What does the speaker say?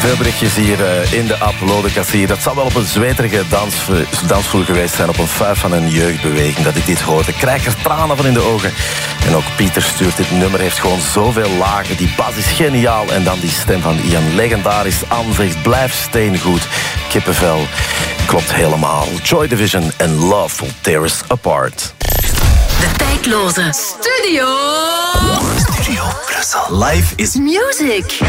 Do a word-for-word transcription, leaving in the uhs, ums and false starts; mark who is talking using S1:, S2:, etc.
S1: Veel berichtjes hier uh, in de uploadenkassie. Dat zal wel op een zweterige dans, dansvloer geweest zijn, op een fuif van een jeugdbeweging, dat ik dit hoorde. Ik krijg er tranen van in de ogen. En ook Pieter stuurt dit nummer, heeft gewoon zoveel lagen. Die bas is geniaal. En dan die stem van Ian, legendarisch. Anne zegt, blijf steengoed. Kippenvel, klopt helemaal. Joy Division en Love Will Tear Us Apart.
S2: De tijdloze Studio...
S3: Studio Brussel. Life is
S2: music.